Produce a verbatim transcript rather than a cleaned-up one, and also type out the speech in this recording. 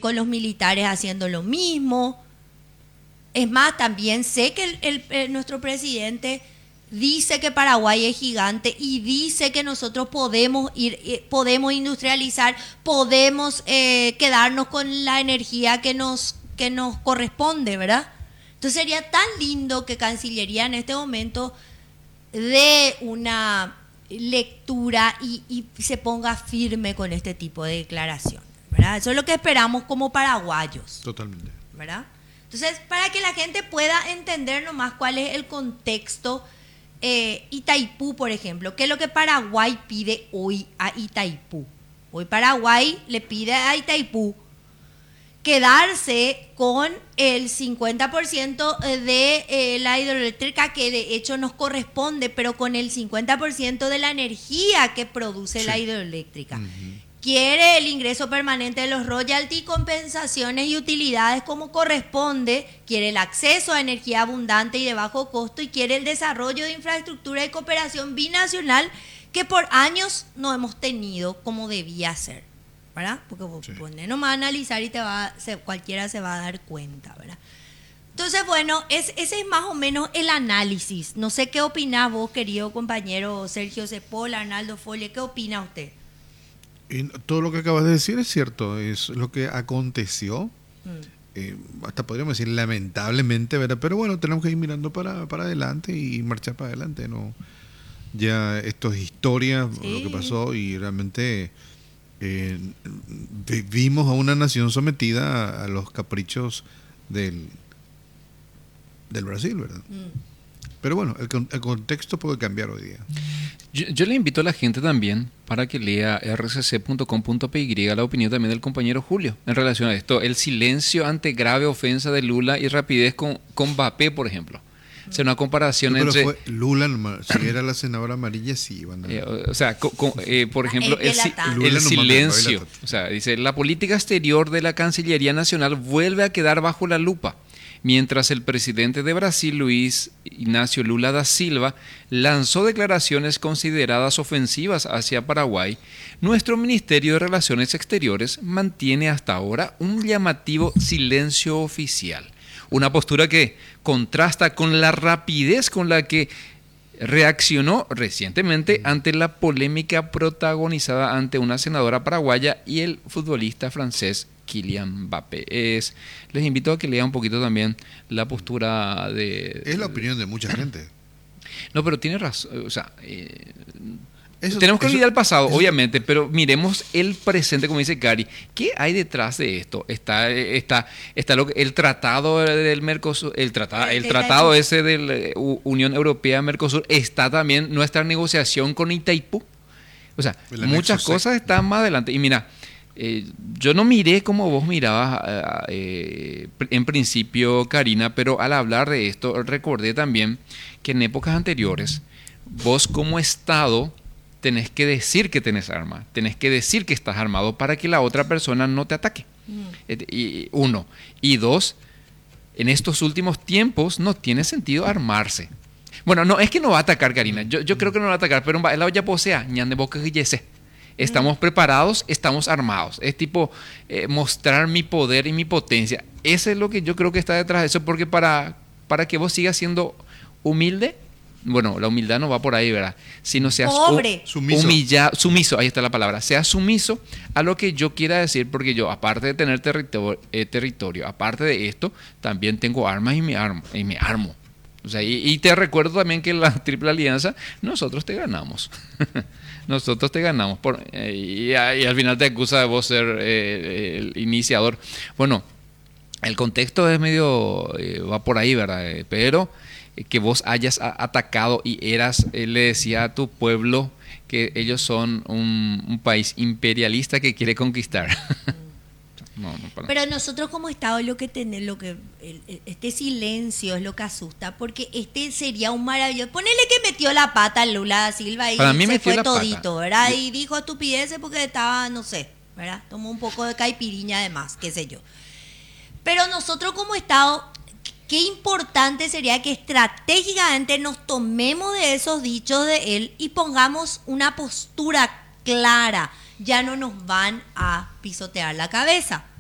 con los militares haciendo lo mismo. Es más, también sé que el, el, el, nuestro presidente dice que Paraguay es gigante y dice que nosotros podemos ir, eh, podemos industrializar, podemos eh, quedarnos con la energía que nos, que nos corresponde, ¿verdad? Entonces sería tan lindo que Cancillería en este momento dé una lectura y, y se ponga firme con este tipo de declaración, ¿verdad? Eso es lo que esperamos como paraguayos. Totalmente. ¿Verdad? Entonces, para que la gente pueda entender nomás cuál es el contexto, eh, Itaipú, por ejemplo, ¿qué es lo que Paraguay pide hoy a Itaipú? Hoy Paraguay le pide a Itaipú quedarse con el cincuenta por ciento de eh, la hidroeléctrica que de hecho nos corresponde, pero con el cincuenta por ciento de la energía que produce sí. la hidroeléctrica. Uh-huh. Quiere el ingreso permanente de los royalties, compensaciones y utilidades como corresponde, quiere el acceso a energía abundante y de bajo costo y quiere el desarrollo de infraestructura y cooperación binacional que por años no hemos tenido como debía ser, ¿verdad? Porque vos sí. pones nomás a analizar y te va, se, cualquiera se va a dar cuenta, ¿verdad? Entonces, bueno, es, ese es más o menos el análisis. No sé qué opinás vos, querido compañero Sergio Cepola, Arnaldo Folle, ¿qué opina usted? Y todo lo que acabas de decir es cierto, es lo que aconteció, mm. eh, hasta podríamos decir lamentablemente, ¿verdad? Pero bueno, tenemos que ir mirando para, para adelante y marchar para adelante, ¿no? Ya esto es historia, sí. lo que pasó, y realmente eh, vivimos a una nación sometida a, a los caprichos del, del Brasil, ¿verdad? Mm. Pero bueno, el, el contexto puede cambiar hoy día. Yo, yo le invito a la gente también para que lea erre ce ce punto com punto pe i la opinión también del compañero Julio en relación a esto. El silencio ante grave ofensa de Lula y rapidez con, con Mbappé, por ejemplo. O sea, una comparación no, pero entre... Fue Lula, si era la senadora amarilla, sí. Bueno. Eh, o sea, con, con, eh, por ejemplo, el, el, el silencio. O sea, dice, la política exterior de la Cancillería Nacional vuelve a quedar bajo la lupa. Mientras el presidente de Brasil, Luis Ignacio Lula da Silva, lanzó declaraciones consideradas ofensivas hacia Paraguay, nuestro Ministerio de Relaciones Exteriores mantiene hasta ahora un llamativo silencio oficial. Una postura que contrasta con la rapidez con la que reaccionó recientemente ante la polémica protagonizada ante una senadora paraguaya y el futbolista francés Kylian Mbappé. Es, les invito a que lean un poquito también la postura de... Es la opinión de mucha gente. No, pero tiene razón. O sea, eh, eso, tenemos que eso, olvidar el pasado, eso, obviamente, pero miremos el presente, como dice Cari. ¿Qué hay detrás de esto? Está, está, está lo, el tratado del Mercosur, el, trata, el tratado ese de la Unión Europea-Mercosur, está también nuestra negociación con Itaipú. O sea, muchas cosas seco. están más adelante. Y mira, Eh, yo no miré como vos mirabas eh, en principio, Karina, pero al hablar de esto recordé también que en épocas anteriores vos como Estado tenés que decir que tenés armas, tenés que decir que estás armado para que la otra persona no te ataque. Mm. Eh, y, uno. Y dos, en estos últimos tiempos no tiene sentido armarse. Bueno, no, es que no va a atacar, Karina. Yo, yo creo que no va a atacar, pero en la olla posea, ñan de boca y estamos preparados, estamos armados. Es tipo eh, mostrar mi poder y mi potencia. Eso es lo que yo creo que está detrás de eso, porque para, para que vos sigas siendo humilde, bueno, la humildad no va por ahí, ¿verdad? Si no seas Pobre. Hu- sumiso. Humilla, sumiso, ahí está la palabra. Seas sumiso a lo que yo quiera decir, porque yo, aparte de tener territorio, eh, territorio aparte de esto, también tengo armas y me armo. Y me armo. O sea, y, y te recuerdo también que en la Triple Alianza nosotros te ganamos. Nosotros te ganamos. Por, eh, y, y al final te acusa de vos ser eh, el iniciador. Bueno, el contexto es medio... Eh, va por ahí, ¿verdad? Eh, pero eh, que vos hayas a, atacado y eras... Eh, le decía a tu pueblo que ellos son un, un país imperialista que quiere conquistar. No, no para. Pero nosotros como Estado lo que tener, lo que el, este silencio es lo que asusta, porque este sería un maravilloso. Ponele que metió la pata Lula da Silva y para mí se fue la todito, pata. ¿verdad? Y dijo estupideces porque estaba, no sé, ¿verdad? Tomó un poco de caipiriña además, qué sé yo. Pero nosotros como Estado, qué importante sería que estratégicamente nos tomemos de esos dichos de él y pongamos una postura clara. Ya no nos van a pisotear la cabeza.